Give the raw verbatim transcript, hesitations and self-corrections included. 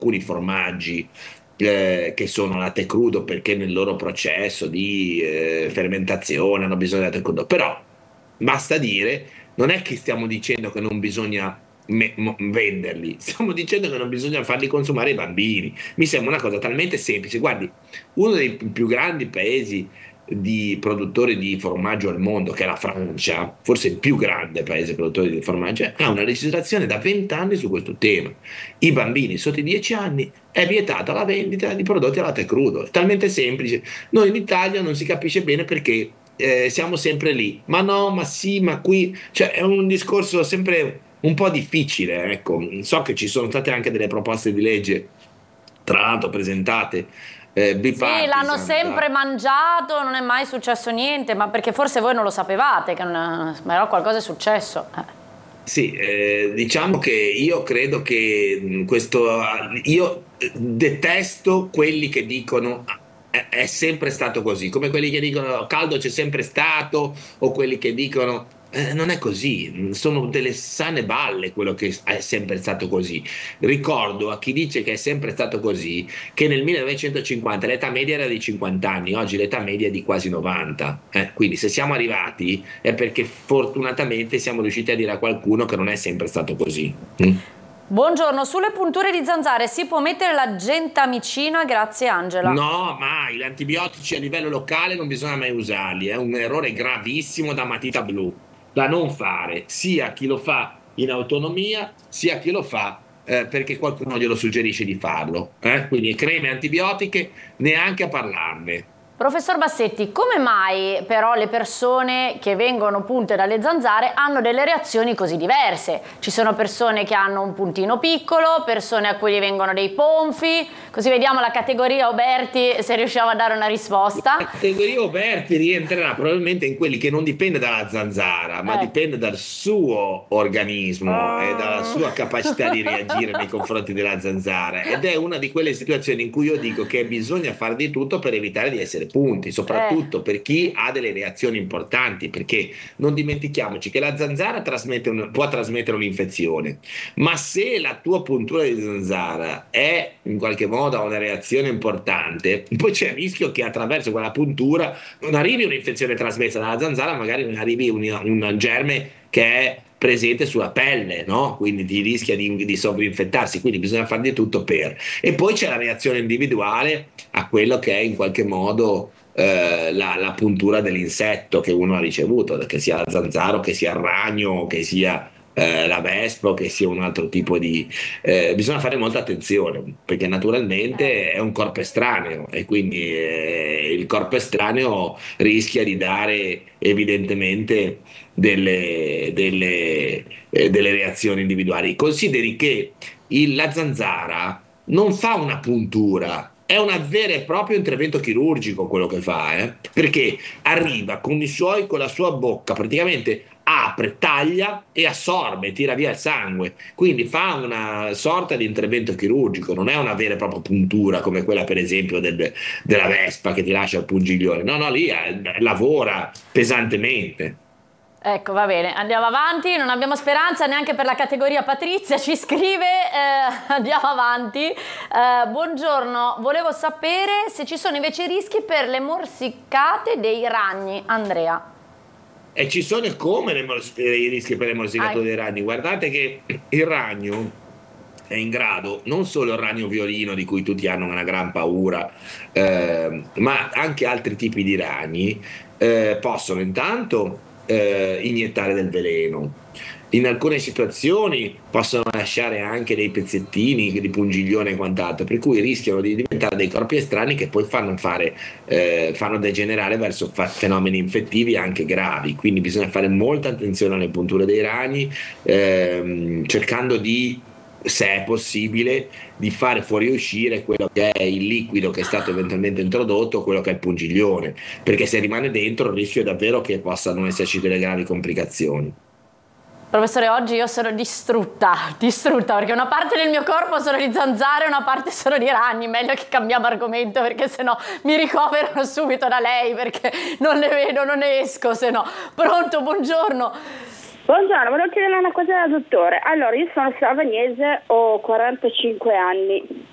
alcuni formaggi eh, che sono latte crudo perché nel loro processo di eh, fermentazione hanno bisogno di latte crudo, però basta dire, non è che stiamo dicendo che non bisogna me- mo- venderli, stiamo dicendo che non bisogna farli consumare ai bambini. Mi sembra una cosa talmente semplice. Guardi, uno dei pi- più grandi paesi di produttori di formaggio al mondo, che è la Francia, forse il più grande paese produttore di formaggio, ha una legislazione da venti anni su questo tema. I bambini sotto i dieci anni è vietata la vendita di prodotti a latte crudo. È talmente semplice. Noi in Italia non si capisce bene perché eh, siamo sempre lì. Ma no, ma sì, ma qui. Cioè, è un discorso sempre un po' difficile, ecco. So che ci sono state anche delle proposte di legge, tra l'altro presentate eh, Sì, l'hanno bipartisan sempre da. mangiato, non è mai successo niente, ma perché forse voi non lo sapevate, che non, però qualcosa è successo. Eh. Sì, eh, diciamo che io credo che mh, questo, io eh, detesto quelli che dicono "Ah, è, è sempre stato così", come quelli che dicono caldo c'è sempre stato, o quelli che dicono "Eh, non è così, sono delle sane balle quello che è sempre stato così". Ricordo a chi dice che è sempre stato così che nel millenovecentocinquanta l'età media era di cinquanta anni, oggi l'età media è di quasi novanta. Eh, quindi se siamo arrivati è perché fortunatamente siamo riusciti a dire a qualcuno che non è sempre stato così. Mm? Buongiorno, sulle punture di zanzare si può mettere la gentamicina? Grazie Angela. No, mai, gli antibiotici a livello locale non bisogna mai usarli, è un errore gravissimo da matita blu, da non fare, sia chi lo fa in autonomia, sia chi lo fa eh, perché qualcuno glielo suggerisce di farlo. Eh? Quindi creme antibiotiche, neanche a parlarne. Professor Bassetti, come mai però le persone che vengono punte dalle zanzare hanno delle reazioni così diverse? Ci sono persone che hanno un puntino piccolo, persone a cui gli vengono dei ponfi, così vediamo la categoria Oberti se riusciamo a dare una risposta. La categoria Oberti rientrerà probabilmente in quelli che non dipende dalla zanzara, ma Ecco. dipende dal suo organismo e dalla Mm. sua capacità di reagire nei confronti della zanzara. Ed è una di quelle situazioni in cui io dico che bisogna fare di tutto per evitare di essere punti, Eh. soprattutto per chi ha delle reazioni importanti, perché non dimentichiamoci che la zanzara trasmette un- può trasmettere un'infezione, ma se la tua puntura di zanzara è in qualche modo ha una reazione importante, poi c'è il rischio che attraverso quella puntura non arrivi un'infezione trasmessa dalla zanzara, magari non arrivi un, un germe che è presente sulla pelle, no? Quindi ti rischia di, di sovrinfettarsi, quindi bisogna fare di tutto per. E poi c'è la reazione individuale a quello che è in qualche modo eh, la, la puntura dell'insetto che uno ha ricevuto, che sia la zanzara, che sia il ragno, che sia eh, la vespa, o che sia un altro tipo di. Eh, bisogna fare molta attenzione perché Eh. naturalmente è un corpo estraneo e quindi eh, il corpo estraneo rischia di dare evidentemente delle, delle, eh, delle reazioni individuali. Consideri che il- la zanzara non fa una puntura. È un vero e proprio intervento chirurgico quello che fa, eh? Perché arriva con i suoi, con la sua bocca, praticamente apre, taglia e assorbe, tira via il sangue. Quindi fa una sorta di intervento chirurgico, non è una vera e propria puntura come quella, per esempio, del- della vespa che ti lascia il pungiglione. No, no, lì eh, lavora pesantemente. Ecco, va bene, andiamo avanti, non abbiamo speranza neanche per la categoria Patrizia, ci scrive, eh, andiamo avanti. Eh, buongiorno, volevo sapere se ci sono invece rischi per le morsicate dei ragni, Andrea. E ci sono e come le mors- eh, i rischi per le Ah, morsicature dei ragni. Guardate che il ragno è in grado, non solo il ragno violino di cui tutti hanno una gran paura, eh, ma anche altri tipi di ragni eh, possono intanto eh, iniettare del veleno. In alcune situazioni possono lasciare anche dei pezzettini di pungiglione e quant'altro, per cui rischiano di diventare dei corpi estranei che poi fanno, fare, eh, fanno degenerare verso fa- fenomeni infettivi anche gravi. Quindi bisogna fare molta attenzione alle punture dei ragni, ehm, cercando di, se è possibile, di fare fuoriuscire quello che è il liquido che è stato eventualmente introdotto, quello che è il pungiglione, perché se rimane dentro il rischio è davvero che possano esserci delle gravi complicazioni. professore, oggi io sono distrutta, distrutta perché una parte del mio corpo sono di zanzare e una parte sono di ragni, meglio che cambiamo argomento perché sennò mi ricoverano subito da lei perché non ne vedo, non ne esco sennò. Pronto, buongiorno. Buongiorno, volevo chiedere una cosa al dottore. Allora, io sono salvagnese, ho quarantacinque anni.